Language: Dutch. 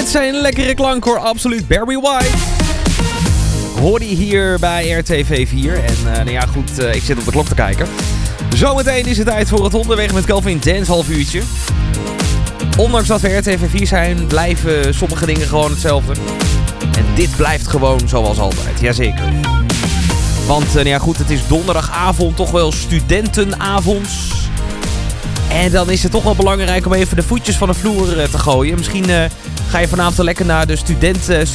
Dit zijn lekkere klanken hoor, absoluut. Barry White. Hoor je hier bij RTV4. En nou ja, goed, ik zit op de klok te kijken. Zometeen is het tijd voor het onderweg met Calvin Dance half uurtje. Ondanks dat we RTV4 zijn, blijven sommige dingen gewoon hetzelfde. En dit blijft gewoon zoals altijd, jazeker. Want nou ja, goed, het is donderdagavond, toch wel studentenavond. En dan is het toch wel belangrijk om even de voetjes van de vloer te gooien. Misschien ga je vanavond lekker naar de student